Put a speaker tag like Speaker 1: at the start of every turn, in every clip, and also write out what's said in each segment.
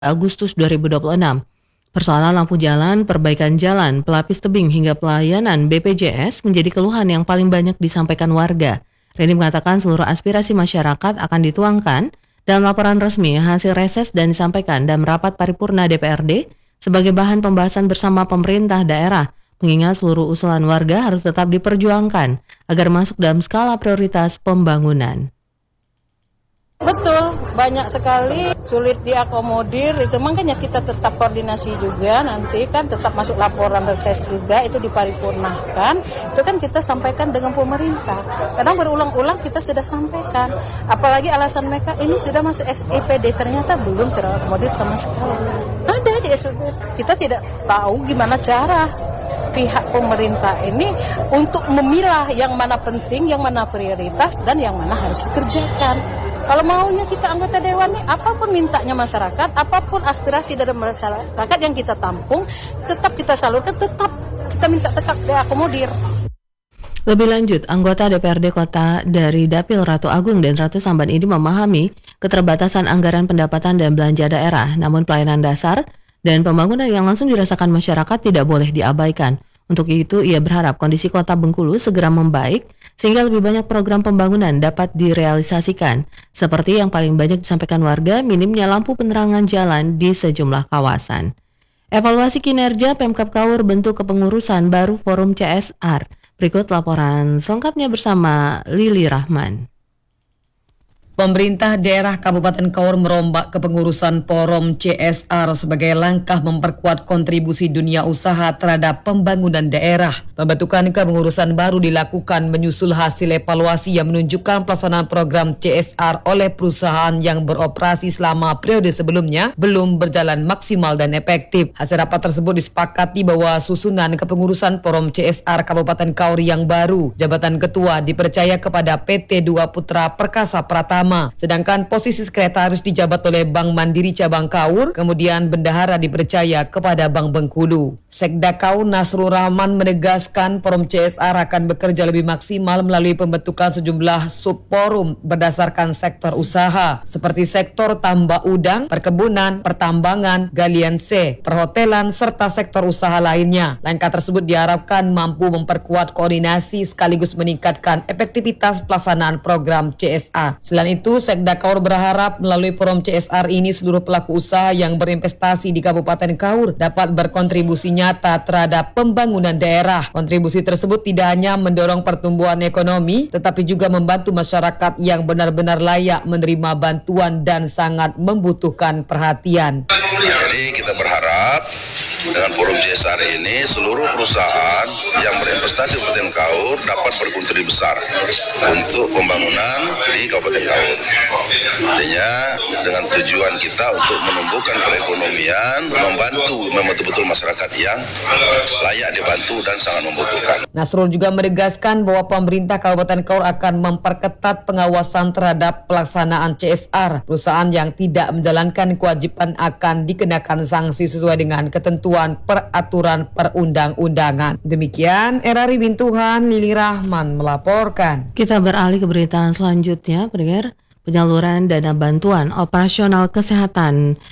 Speaker 1: Agustus 2026. Persoalan lampu jalan, perbaikan jalan, pelapis tebing hingga pelayanan BPJS menjadi keluhan yang paling banyak disampaikan warga. Reni mengatakan seluruh aspirasi masyarakat akan dituangkan dalam laporan resmi hasil reses dan disampaikan dalam rapat paripurna DPRD sebagai bahan pembahasan bersama pemerintah daerah. Mengingat seluruh usulan warga harus tetap diperjuangkan agar masuk dalam skala prioritas pembangunan.
Speaker 2: Betul, banyak sekali sulit diakomodir, itu makanya kita tetap koordinasi juga, nanti kan tetap masuk laporan reses juga, itu diparipurnakan, itu kan kita sampaikan dengan pemerintah. Kadang berulang-ulang kita sudah sampaikan, apalagi alasan mereka ini sudah masuk SIPD, ternyata belum terakomodir sama sekali. Ada di SIPD, kita tidak tahu gimana cara pihak pemerintah ini untuk memilah yang mana penting, yang mana prioritas, dan yang mana harus dikerjakan. Kalau maunya kita anggota dewan nih, apapun mintanya masyarakat, apapun aspirasi dari masyarakat yang kita tampung, tetap kita salurkan, tetap kita minta tetap diakomodir.
Speaker 1: Lebih lanjut, anggota DPRD Kota dari Dapil Ratu Agung dan Ratu Samban ini memahami keterbatasan anggaran pendapatan dan belanja daerah, namun pelayanan dasar dan pembangunan yang langsung dirasakan masyarakat tidak boleh diabaikan. Untuk itu, ia berharap kondisi Kota Bengkulu segera membaik sehingga lebih banyak program pembangunan dapat direalisasikan. Seperti yang paling banyak disampaikan warga, minimnya lampu penerangan jalan di sejumlah kawasan. Evaluasi kinerja Pemkab Kaur bentuk kepengurusan baru Forum CSR. Berikut laporan selengkapnya bersama Lili Rahman.
Speaker 3: Pemerintah daerah Kabupaten Kaur merombak kepengurusan Forum CSR sebagai langkah memperkuat kontribusi dunia usaha terhadap pembangunan daerah. Pembentukan kepengurusan baru dilakukan menyusul hasil evaluasi yang menunjukkan pelaksanaan program CSR oleh perusahaan yang beroperasi selama periode sebelumnya belum berjalan maksimal dan efektif. Hasil rapat tersebut disepakati bahwa susunan kepengurusan Forum CSR Kabupaten Kaur yang baru, jabatan ketua dipercaya kepada PT Dua Putra Perkasa Pratama. Sedangkan posisi sekretaris dijabat oleh Bank Mandiri Cabang Kaur, kemudian bendahara dipercaya kepada Bank Bengkulu. Sekda Kaur Nasrul Rahman menegaskan Forum CSR akan bekerja lebih maksimal melalui pembentukan sejumlah subforum berdasarkan sektor usaha, seperti sektor tambak udang, perkebunan, pertambangan, galian C, perhotelan, serta sektor usaha lainnya. Langkah tersebut diharapkan mampu memperkuat koordinasi sekaligus meningkatkan efektivitas pelaksanaan program CSR. Selain itu, Sekda Kaur berharap melalui Forum CSR ini seluruh pelaku usaha yang berinvestasi di Kabupaten Kaur dapat berkontribusi nyata terhadap pembangunan daerah. Kontribusi tersebut tidak hanya mendorong pertumbuhan ekonomi, tetapi juga membantu masyarakat yang benar-benar layak menerima bantuan dan sangat membutuhkan perhatian.
Speaker 4: Jadi kita berharap dengan Forum CSR ini seluruh perusahaan yang berinvestasi di Kabupaten Kaur dapat berkontribusi besar untuk pembangunan di Kabupaten Kaur. Artinya dengan tujuan kita untuk menumbuhkan perekonomian, membantu betul-betul masyarakat yang layak dibantu dan sangat membutuhkan.
Speaker 3: Nasrul juga menegaskan bahwa pemerintah Kabupaten Kaur akan memperketat pengawasan terhadap pelaksanaan CSR. Perusahaan yang tidak menjalankan kewajiban akan dikenakan sanksi sesuai dengan ketentuan peraturan perundang-undangan. Demikian, RRI Bintuhan, Lili Rahman melaporkan.
Speaker 1: Kita beralih ke berita selanjutnya, pendengar. Penyaluran dana bantuan operasional kesehatan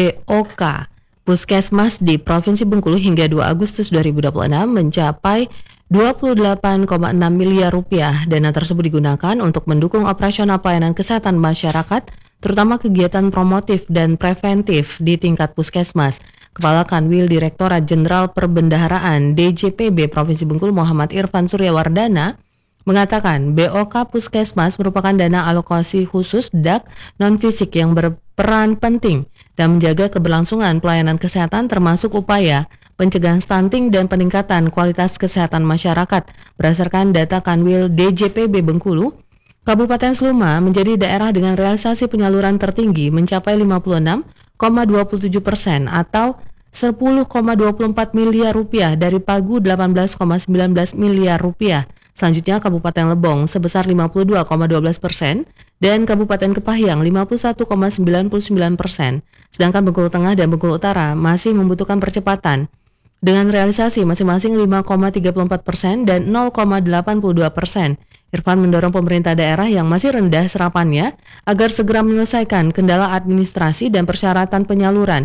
Speaker 1: BOK Puskesmas di Provinsi Bengkulu hingga 2 Agustus 2026 mencapai 28,6 miliar rupiah. Dana tersebut digunakan untuk mendukung operasional pelayanan kesehatan masyarakat, terutama kegiatan promotif dan preventif di tingkat puskesmas. Kepala Kanwil Direktorat Jenderal Perbendaharaan DJPB Provinsi Bengkulu Muhammad Irfan Suryawardana mengatakan BOK Puskesmas merupakan dana alokasi khusus DAK non-fisik yang berperan penting dan menjaga keberlangsungan pelayanan kesehatan termasuk upaya pencegahan stunting dan peningkatan kualitas kesehatan masyarakat. Berdasarkan data Kanwil DJPB Bengkulu, Kabupaten Seluma menjadi daerah dengan realisasi penyaluran tertinggi mencapai 56,27% atau 10,24 miliar rupiah dari pagu 18,19 miliar rupiah. Selanjutnya Kabupaten Lebong sebesar 52,12% dan Kabupaten Kepahyang 51,99%. Sedangkan Bengkulu Tengah dan Bengkulu Utara masih membutuhkan percepatan dengan realisasi masing-masing 5,34% dan 0,82%. Irfan mendorong pemerintah daerah yang masih rendah serapannya agar segera menyelesaikan kendala administrasi dan persyaratan penyaluran